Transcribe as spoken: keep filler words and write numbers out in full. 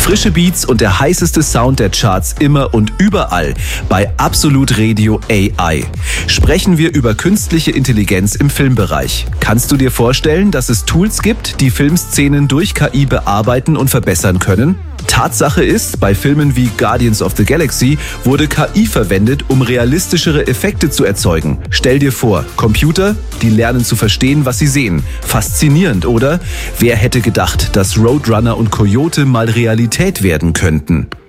Frische Beats und der heißeste Sound der Charts immer und überall bei Absolut Radio A I. Sprechen wir über künstliche Intelligenz im Filmbereich. Kannst du dir vorstellen, dass es Tools gibt, die Filmszenen durch K I bearbeiten und verbessern können? Tatsache ist, bei Filmen wie Guardians of the Galaxy wurde K I verwendet, um realistischere Effekte zu erzeugen. Stell dir vor, Computer, die lernen zu verstehen, was sie sehen. Faszinierend, oder? Wer hätte gedacht, dass Roadrunner und Coyote mal Realität werden könnten?